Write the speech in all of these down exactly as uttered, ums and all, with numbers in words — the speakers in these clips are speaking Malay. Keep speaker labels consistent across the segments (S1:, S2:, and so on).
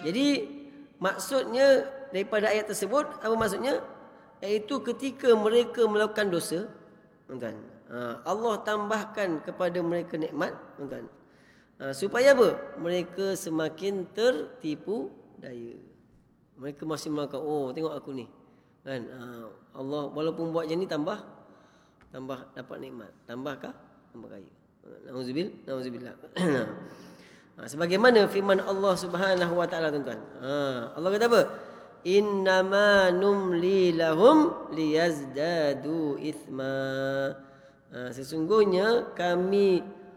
S1: Jadi maksudnya daripada ayat tersebut, apa maksudnya? Iaitu ketika mereka melakukan dosa, tuan-tuan, Allah tambahkan kepada mereka nikmat, tuan-tuan, supaya apa? Mereka semakin tertipu daya. Mereka masih melakukan, oh tengok aku ni, kan? Allah walaupun buat macam ni, tambah tambah dapat nikmat, tambahkah? Tambah kaya. Nauzubillah, nauzubillah. Sebagaimana firman Allah Subhanahu wa taala, tuan-tuan. Allah kata apa? Innama numli lahum liyazdadu ithma. Sesungguhnya kami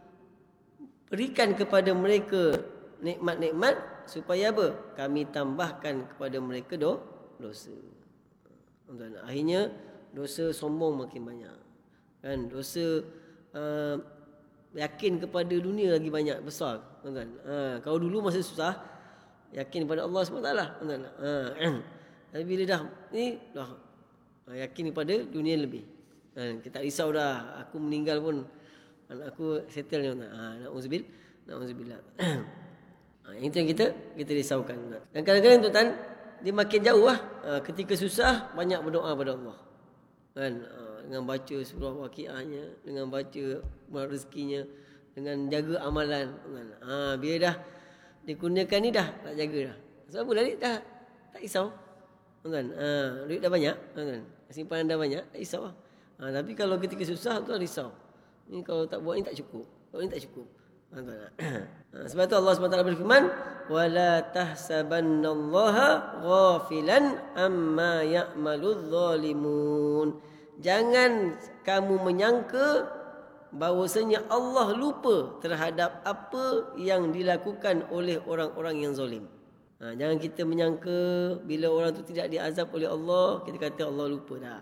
S1: berikan kepada mereka nikmat-nikmat supaya apa? Kami tambahkan kepada mereka do, dosa. Tuan-tuan, akhirnya dosa sombong makin banyak. Kan, dosa uh, yakin kepada dunia lagi banyak, besar, tuan-tuan. Ha, kalau dulu masa susah, yakin kepada Allah subhanahu wa taala, tuan-tuan. Ha, tapi bila dah ni dah yakin kepada dunia lebih. Ha, kita tak risau dah, aku meninggal pun anak aku settle ni, tuan-tuan. Ha, na'udzubillah, na'udzubillah. Ha, yang itu yang kita kita risaukan, tuan-tuan. Dan kadang-kadang, tuan-tuan, dia makin jauh lah. Ha, ketika susah banyak berdoa pada Allah. Kan? Ha, dengan baca surah Waqiahnya, dengan baca rezekinya, dengan jaga amalan. Ha, bila dah dikurniakan ni dah tak jaga dah. Sebab apa dah, dah tak risau. Kan? Ha, duit dah banyak, kan? Simpanan dah banyak, tak risau lah. Ha, tapi kalau ketika susah tu risau. Ni kalau tak buat ni tak cukup. Kalau ni tak cukup. Ha, sebab tu Allah subhanahu wa taala berfirman, wala tahsabannallaha ghafilan amma ya'maludz zalimun. Jangan kamu menyangka bahawasanya Allah lupa terhadap apa yang dilakukan oleh orang-orang yang zalim. Ha, jangan kita menyangka bila orang tu tidak diazab oleh Allah, kita kata Allah lupa. Tak.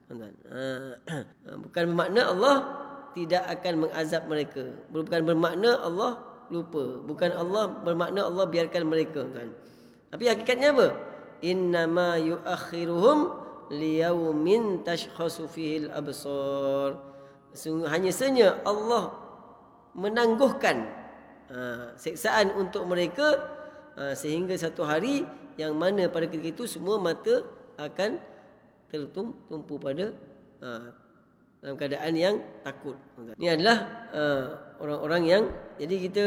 S1: Ha, bukan bermakna Allah tidak akan mengazab mereka. Bukan bermakna Allah lupa. Bukan Allah bermakna Allah biarkan mereka. Kan? Tapi hakikatnya apa? Innama yuakhiruhum liyaumin tashkhasu fihil absar. Hanya saja Allah menangguhkan uh, seksaan untuk mereka uh, sehingga satu hari yang mana pada ketika itu semua mata akan tertumpu pada uh, dalam keadaan yang takut. Ini adalah uh, orang-orang yang, jadi kita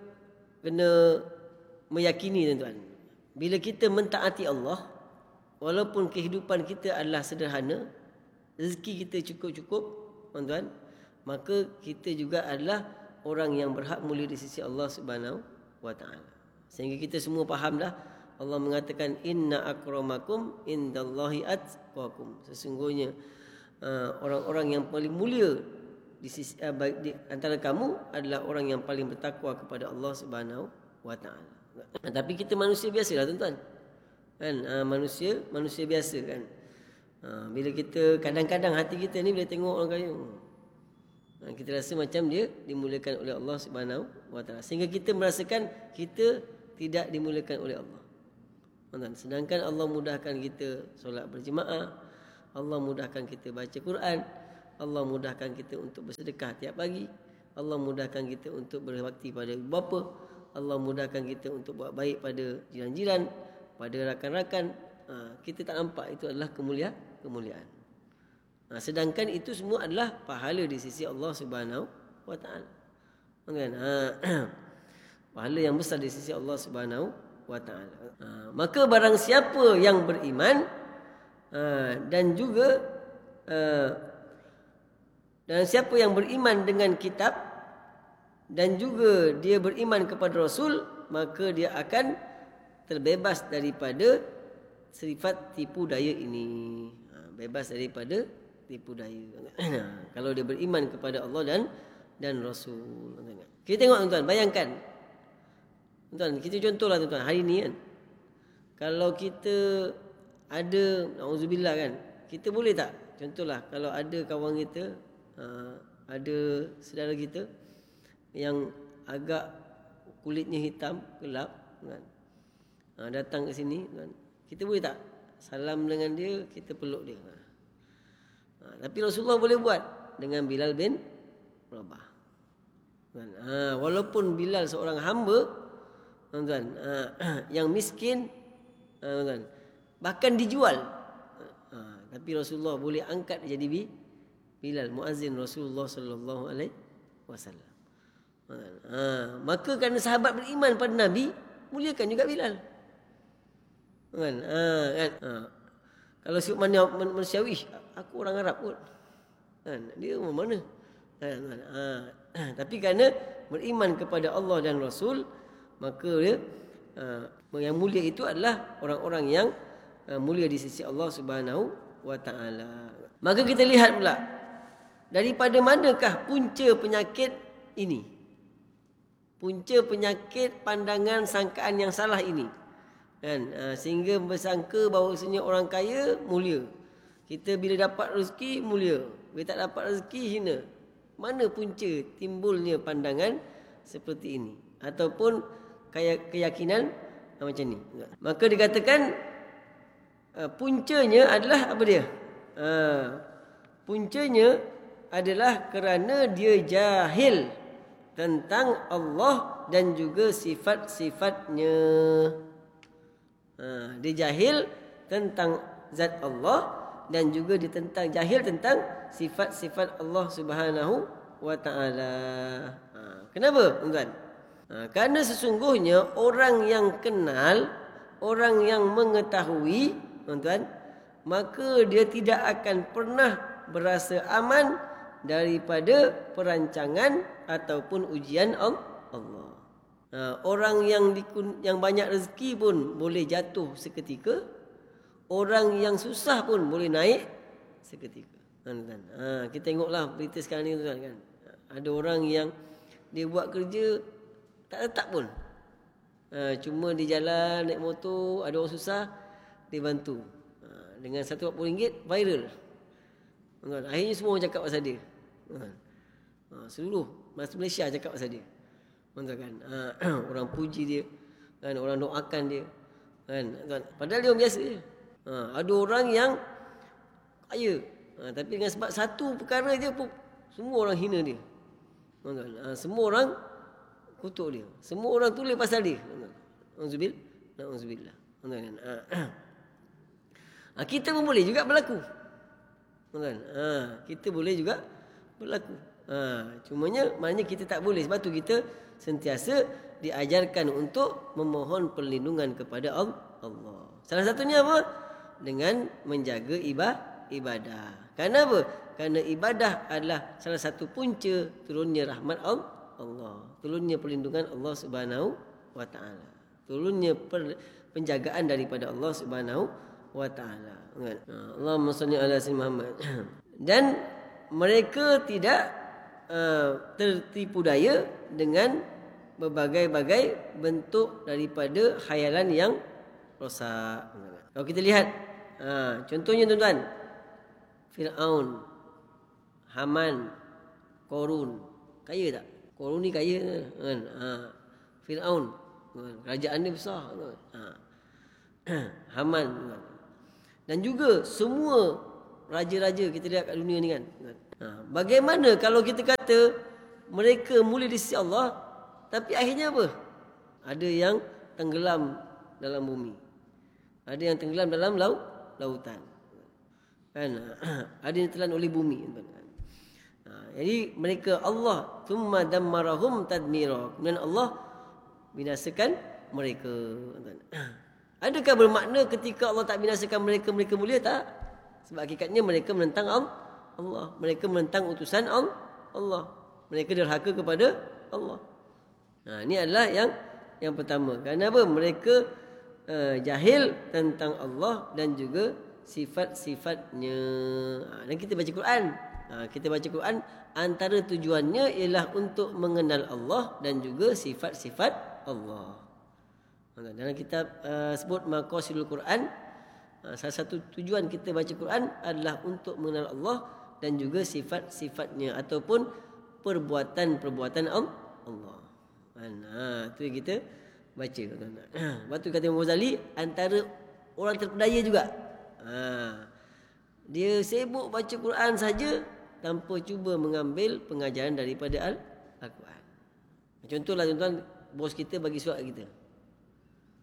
S1: kena meyakini, tuan-tuan, bila kita mentaati Allah, walaupun kehidupan kita adalah sederhana, rezeki kita cukup-cukup, tuan-tuan, maka kita juga adalah orang yang berhak mulia di sisi Allah Subhanahu wa taala. Sehingga kita semua faham dah, Allah mengatakan inna akramakum indallahi atqakum. Sesungguhnya uh, orang-orang yang paling mulia di sisi uh, di antara kamu adalah orang yang paling bertakwa kepada Allah Subhanahu wa taala. Tapi kita manusia biasalah, tuan-tuan. Kan, ha, manusia manusia biasa kan. Ha, bila kita kadang-kadang hati kita ni bila tengok orang kaya, ha, kita rasa macam dia dimuliakan oleh Allah Subhanahu wa taala, sehingga kita merasakan kita tidak dimuliakan oleh Allah. Sedangkan Allah mudahkan kita solat berjemaah, Allah mudahkan kita baca Quran, Allah mudahkan kita untuk bersedekah tiap pagi, Allah mudahkan kita untuk berbakti pada ibu bapa, Allah mudahkan kita untuk buat baik pada jiran-jiran, pada rakan-rakan. Ha, kita tak nampak itu adalah kemuliaan, kemuliaan. Ha, sedangkan itu semua adalah pahala di sisi Allah Subhanahu wa taala. Kan? Ha, pahala yang besar di sisi Allah Subhanahu wa taala. Ha, maka barang siapa yang beriman ha, dan juga ha, dan siapa yang beriman dengan kitab dan juga dia beriman kepada Rasul, maka dia akan terbebas daripada sifat tipu daya ini. Ha, bebas daripada tipu daya. Kalau dia beriman kepada Allah dan dan Rasul. Kita tengok, tuan-tuan, bayangkan. Tuan-tuan, kita contohlah, tuan-tuan, hari ni kan, kalau kita ada, na'udzubillah kan, kita boleh tak? Contohlah, kalau ada kawan kita, ada saudara kita yang agak kulitnya hitam, gelap, kan, Ha, datang ke sini, kan, kita boleh tak salam dengan dia, kita peluk dia? Ha, tapi Rasulullah boleh buat dengan Bilal bin Rabah. Kan? Ha, walaupun Bilal seorang hamba, tuan-tuan. Ha, yang miskin, ha, tuan-tuan, bahkan dijual. Ha, tapi Rasulullah boleh angkat jadi bi Bilal, muazzin Rasulullah sallallahu alaihi wasallam. Ha, maka kerana sahabat beriman pada Nabi, muliakan juga Bilal. Kan? Ha, kan? Ha. Kalau sebut mana manusiawi, aku orang Arab kot. Kan? Dia orang mana? Kan? Ha. Tapi kerana beriman kepada Allah dan Rasul, maka dia uh, yang mulia itu adalah orang-orang yang uh, mulia di sisi Allah Subhanahu wa taala. Maka kita lihat pula daripada manakah punca penyakit ini? Punca penyakit pandangan sangkaan yang salah ini. Kan? Uh, sehingga bersangka bahawasanya orang kaya mulia. Kita bila dapat rezeki mulia, bila tak dapat rezeki hina. Mana punca timbulnya pandangan seperti ini ataupun keyakinan macam ni? Maka dikatakan uh, puncanya adalah apa dia? Uh, puncanya adalah kerana dia jahil tentang Allah dan juga sifat-sifatnya. Uh, dia jahil tentang zat Allah dan juga dia tentang jahil tentang sifat-sifat Allah Subhanahu wa taala. Ha, kenapa, tuan-tuan? Ha, kerana sesungguhnya orang yang kenal, orang yang mengetahui, tuan-tuan, maka dia tidak akan pernah berasa aman daripada perancangan ataupun ujian Allah. Ha, orang yang dikun, yang banyak rezeki pun boleh jatuh seketika. Orang yang susah pun boleh naik seketika. Tuan-tuan. Ha, kita tengoklah berita sekarang ni, tuan-tuan, kan. Ada orang yang dia buat kerja tak tetap pun. Ha, cuma di jalan naik motor, ada orang susah, dia bantu. Ha, dengan seratus empat puluh ringgit viral. Tuan-tuan. Akhirnya semua orang cakap pasal dia. Ha, seluruh masa Malaysia cakap pasal dia. Tuan-tuan, kan. Ha, orang puji dia, kan, orang doakan dia. Kan, tuan. Padahal dia orang biasa je. Ha, ada orang yang kaya, ha, tapi dengan sebab satu perkara je pun semua orang hina dia. Ha, semua orang kutuk dia. Semua orang tulis pasal dia. Auzubillah. Auzubillah. Ha, ha, kita pun boleh juga berlaku. Ha, kita boleh juga berlaku. Ha, cumanya maknanya kita tak boleh. Sebab tu kita sentiasa diajarkan untuk memohon perlindungan kepada Allah. Salah satunya apa? Dengan menjaga ibadah. Kerana apa? Kerana ibadah adalah salah satu punca turunnya rahmat Allah, turunnya perlindungan Allah Subhanahu wa taala, turunnya per, penjagaan daripada Allah Subhanahu wa taala. Allahumma shalli ala sayyidina Muhammad. Dan mereka tidak uh, tertipu daya dengan berbagai-bagai bentuk daripada khayalan yang rosak. Kalau kita lihat, ha, contohnya, tuan-tuan, Fir'aun, Haman, Korun, kaya tak? Korun ni kaya kan? Ha, Fir'aun, kan? Kerajaan dia besar, kan? Ha. Haman, kan? Dan juga semua raja-raja kita lihat kat dunia ni, kan? Ha. Bagaimana kalau kita kata mereka mulia di sisi Allah, tapi akhirnya apa? Ada yang tenggelam dalam bumi, ada yang tenggelam dalam laut, lautan, kan? Ada yang telan oleh bumi. Ha, jadi mereka Allah thumma dammarahum tadmira. Kemudian Allah binasakan mereka. Adakah bermakna ketika Allah tak binasakan mereka, mereka mulia? Tak. Sebab hakikatnya mereka menentang Allah. Mereka menentang utusan Allah. Mereka derhaka kepada Allah. Nah, ini adalah yang yang pertama. Kerana apa? Mereka uh, jahil tentang Allah dan juga sifat-sifatnya. Ha, dan kita baca Quran. Ha, kita baca Quran, antara tujuannya ialah untuk mengenal Allah dan juga sifat-sifat Allah. Dalam kitab uh, sebut Maqasidul Quran, uh, salah satu tujuan kita baca Quran adalah untuk mengenal Allah dan juga sifat-sifatnya ataupun perbuatan-perbuatan Allah. Ha, itu yang kita baca. Lepas tu kata Imam Ghazali, antara orang terpedaya juga. Ha, dia sibuk baca Quran saja tanpa cuba mengambil pengajaran daripada Al- Al-Quran. Contohlah tuan-tuan, bos kita bagi surat kita.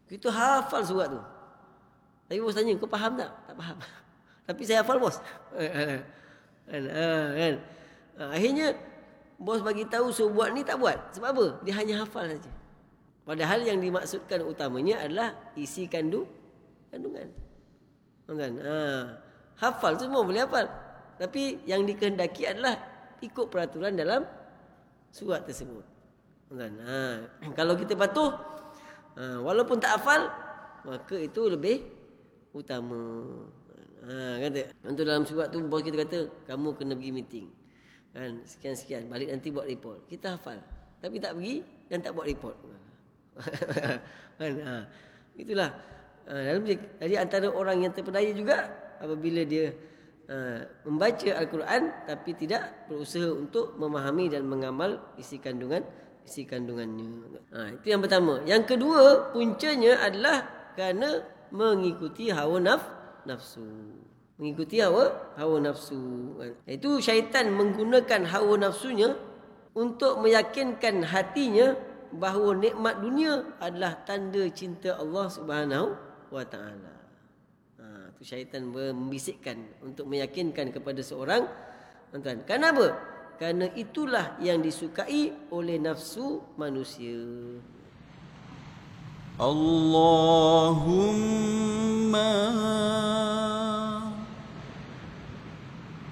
S1: Kita hafal surat tu. Tapi bos tanya, kau faham tak? Tak faham. Tapi saya hafal bos. Kan? kan? Akhirnya bos bagi tahu suruh buat ni tak buat. Sebab apa? Dia hanya hafal saja. Padahal yang dimaksudkan utamanya adalah isi kandung kandungan. Kan? Ha, hafal tu semua boleh hafal. Tapi yang dikehendaki adalah ikut peraturan dalam surat tersebut. Kan? Ha, kalau kita patuh, ha, walaupun tak hafal, maka itu lebih utama. Ha, kata, untuk dalam surat tu bos kita kata, kamu kena pergi meeting. Kan, sekian-sekian, balik nanti buat report. Kita hafal, tapi tak pergi dan tak buat report. Kan, ha, itulah. Ha, dalam jadi antara orang yang terpedaya juga apabila dia ha, membaca Al-Quran tapi tidak berusaha untuk memahami dan mengamal isi kandungan isi kandungannya. Ha, itu yang pertama. Yang kedua, puncanya adalah kerana mengikuti hawa naf, nafsu. Mengikuti hawa hawa nafsu. Itu syaitan menggunakan hawa nafsunya untuk meyakinkan hatinya bahawa nikmat dunia adalah tanda cinta Allah Subhanahu wa taala. Ha, tu syaitan membisikkan untuk meyakinkan kepada seorang tuan. Kenapa? Kerana itulah yang disukai oleh nafsu manusia.
S2: Allahumma